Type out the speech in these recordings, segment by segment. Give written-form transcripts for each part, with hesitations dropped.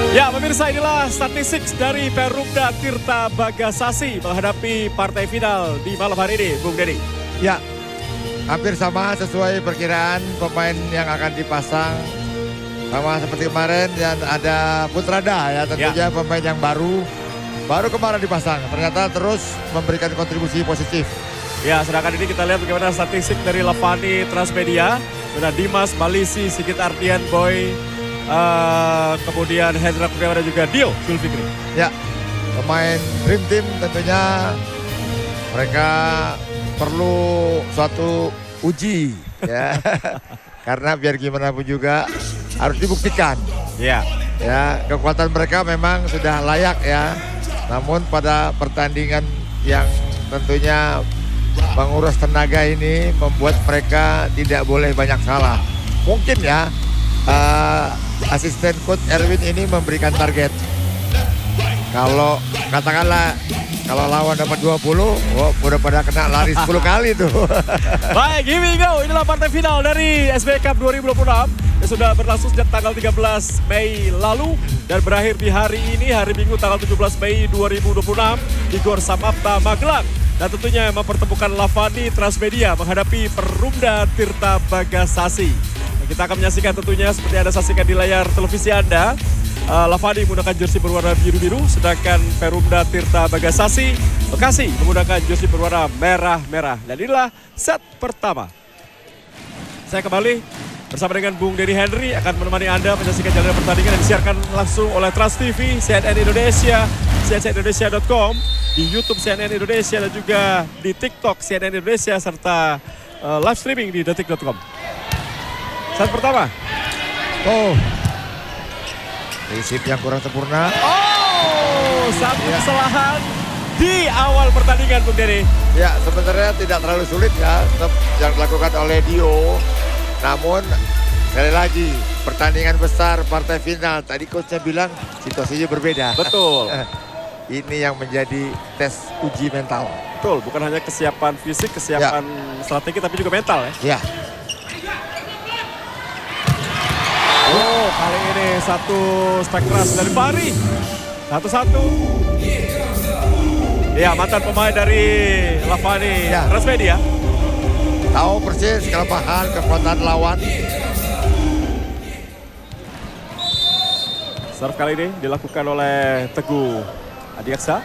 Ya pemirsa, inilah statistik dari Perumda Tirta Bagasasi menghadapi partai final di malam hari ini, Bung Denny. Ya, hampir sama sesuai perkiraan pemain yang akan dipasang. Sama seperti kemarin yang ada Putrada ya, tentunya pemain yang baru kemarin dipasang. Ternyata terus memberikan kontribusi positif. Ya, sedangkan ini kita lihat bagaimana statistik dari Lavani Transmedia. Ada Dimas, Malisi, Sigit Ardian, Boy, kemudian Hendra Kurniawan dan juga Dio Zulfikri. Ya, pemain Dream Team tentunya mereka perlu suatu uji ya. Karena biar gimana pun juga harus dibuktikan. Ya, kekuatan mereka memang sudah layak ya. Namun pada pertandingan yang tentunya menguras tenaga ini membuat mereka tidak boleh banyak salah. Mungkin ya asisten coach Erwin ini memberikan target. Kalau katakanlah kalau lawan dapat 20, udah pada kena lari 10 kali tuh. Baik, here we go. Inilah partai final dari SBY Cup 2026 yang sudah berlangsung sejak tanggal 13 Mei lalu dan berakhir di hari ini, hari Minggu tanggal 17 Mei 2026 di Gor Samapta Magelang. Dan tentunya mempertemukan Lavani Transmedia menghadapi Perumda Tirta Bagasasi. Kita akan menyaksikan tentunya seperti Anda saksikan di layar televisi Anda. Lavani menggunakan jersey berwarna biru-biru, sedangkan Perumda Tirta Bagasasi Bekasi menggunakan jersey berwarna merah-merah. Dan inilah set pertama. Saya kembali bersama dengan Bung Denny Henry akan menemani Anda menyaksikan jalannya pertandingan yang disiarkan langsung oleh Trans TV, CNN Indonesia, cnnindonesia.com, di YouTube CNN Indonesia dan juga di TikTok CNN Indonesia serta live streaming di detik.com. Set pertama. Risip yang kurang sempurna. Satu kesalahan di awal pertandingan, Bung Denny. Ya, sebenarnya tidak terlalu sulit ya yang dilakukan oleh Dio. Namun sekali lagi pertandingan besar partai final. Tadi coachnya bilang situasinya berbeda. Betul. Ini yang menjadi tes uji mental. Betul, bukan hanya kesiapan fisik, kesiapan strategi tapi juga mental ya. Ya. Kali ini satu strike keras dari Fahri. 1-1. Ya, mantan pemain dari Lavani Transmedia. Tahu persis kelemahan, kekuatan lawan. Serve kali ini dilakukan oleh Teguh Adiaksa.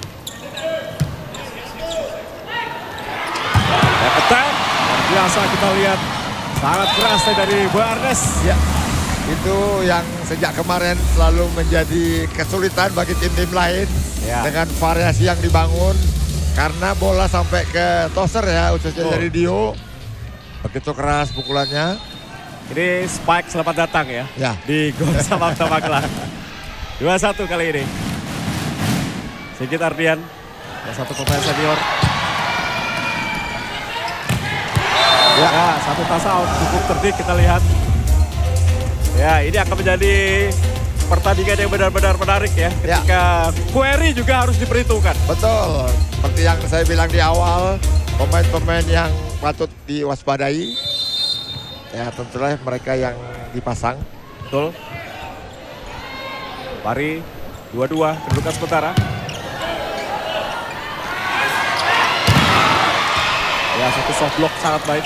Ya, ketan. Biasa kita lihat sangat keras dari Boy Arnes. Ya. Itu yang sejak kemarin selalu menjadi kesulitan bagi tim-tim lain dengan variasi yang dibangun karena bola sampai ke toser ya khususnya dari Dio. Begitu keras pukulannya. Ini Spike selamat datang ya, di Gor Samapta Magelang. 2-1 kali ini. Sigit Ardian, satu pemain senior. Ya, satu tas out cukup terdik kita lihat. Ya, ini akan menjadi pertandingan yang benar-benar menarik ya. Ketika query juga harus diperhitungkan. Betul. Seperti yang saya bilang di awal, pemain-pemain yang patut diwaspadai. Ya, tentulah mereka yang dipasang. Betul. Pari 2-2 kedudukan sementara. Ya, satu soft block sangat baik.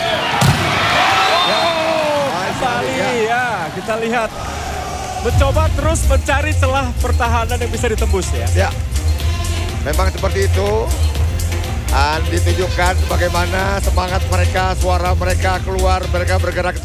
Kembali ya, kita lihat mencoba terus mencari celah pertahanan yang bisa ditembus ya. Ya, memang seperti itu. Dan ditunjukkan bagaimana semangat mereka, suara mereka keluar, mereka bergerak